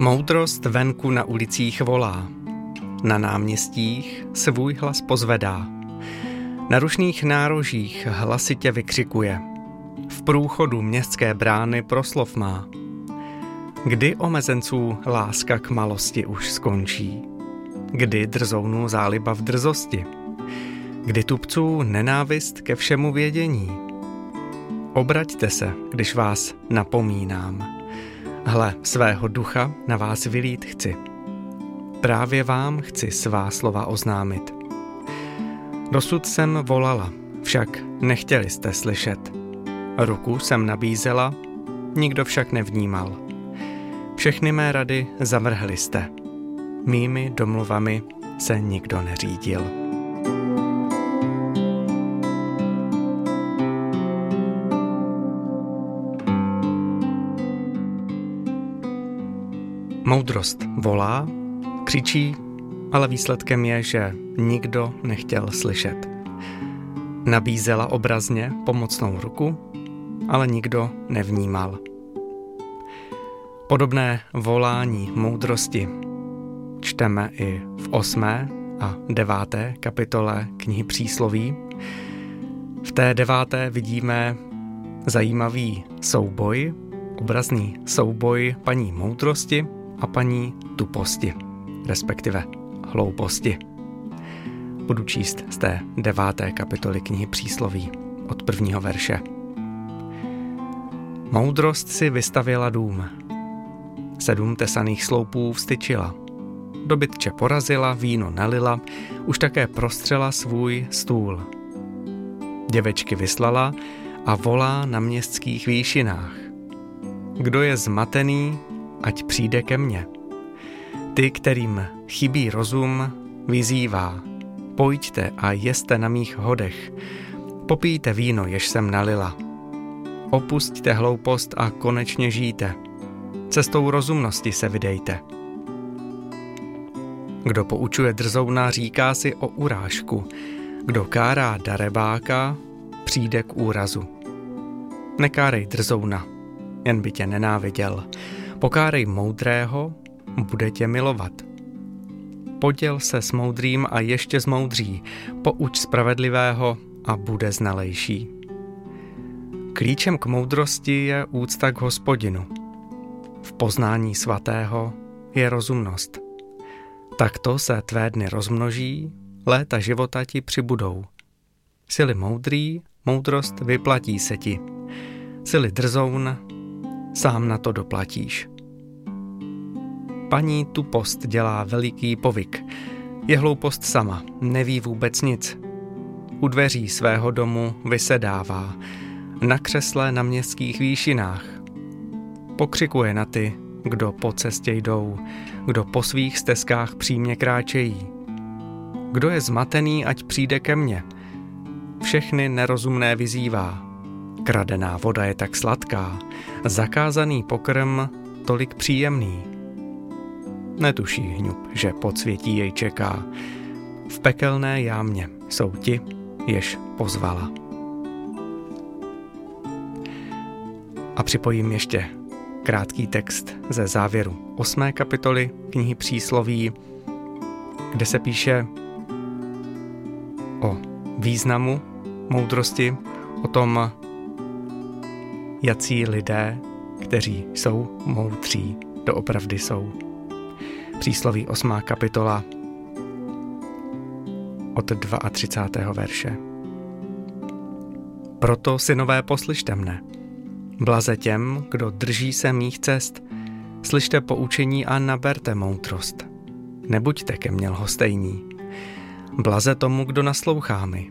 Moudrost venku na ulicích volá, na náměstích svůj hlas pozvedá, na rušných nárožích hlasitě vykřikuje, v průchodu městské brány proslov má. Kdy omezenců láska k malosti už skončí? Kdy drzounů záliba v drzosti? Kdy tupců nenávist ke všemu vědění? Obraťte se, když vás napomínám. Hle, svého ducha na vás vylít chci. Právě vám chci svá slova oznámit. Dosud jsem volala, však nechtěli jste slyšet. Ruku jsem nabízela, nikdo však nevnímal. Všechny mé rady zavrhli jste. Mými domluvami se nikdo neřídil. Moudrost volá, křičí, ale výsledkem je, že nikdo nechtěl slyšet. Nabízela obrazně pomocnou ruku, ale nikdo nevnímal. Podobné volání moudrosti čteme i v 8. a 9. kapitole knihy Přísloví. V té 9. vidíme zajímavý souboj, obrazný souboj paní moudrosti a paní tuposti, respektive hlouposti. Budu číst z té 9. kapitoly knihy Přísloví od 1. verše. Moudrost si vystavěla dům, 7 tesaných sloupů vstyčila, dobytče porazila, víno nalila, už také prostřela svůj stůl. Děvečky vyslala a volá na městských výšinách. Kdo je zmatený, ať přijde ke mně. Ty, kterým chybí rozum, vyzývá. Pojďte a jeste na mých hodech. Popijte víno, jež jsem nalila. Opusťte hloupost a konečně žijte. Cestou rozumnosti se vydejte. Kdo poučuje drzouna, říká si o urážku. Kdo kárá darebáka, přijde k úrazu. Nekárej drzouna, jen by tě nenáviděl. Pokárej moudrého, bude tě milovat. Poděl se s moudrým a ještě zmoudří, pouč spravedlivého a bude znalejší. Klíčem k moudrosti je úcta k Hospodinu. V poznání svatého je rozumnost. Takto se tvé dny rozmnoží, léta života ti přibudou. Jsi-li moudrý, moudrost vyplatí se ti. Jsi-li drzoun, sám na to doplatíš. Paní tupost dělá veliký povyk. Je hloupost sama, neví vůbec nic. U dveří svého domu vysedává, na křesle na městských výšinách. Pokřikuje na ty, kdo po cestě jdou, kdo po svých stezkách přímě kráčejí. Kdo je zmatený, ať přijde ke mně. Všechny nerozumné vyzývá. Kradená voda je tak sladká, zakázaný pokrm tolik příjemný. Netuší hňub, že podsvětí jej čeká. V pekelné jámě jsou ti, jež pozvala. A připojím ještě krátký text ze závěru 8. kapitoly knihy Přísloví, kde se píše o významu moudrosti, o tom, jací lidé, kteří jsou moudří, doopravdy jsou. Přísloví 8. kapitola od 32. verše. Proto, synové, poslyšte mne. Blaze těm, kdo drží se mých cest, slyšte poučení a naberte moudrost. Nebuďte ke mně lhostejní. Blaze tomu, kdo naslouchá mi.